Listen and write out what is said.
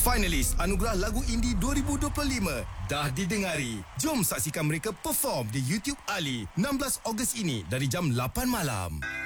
Finalis Anugerah Lagu Indie 2025 dah didengari. Jom saksikan mereka perform di YouTube Ali 16 Ogos ini dari jam 8 malam.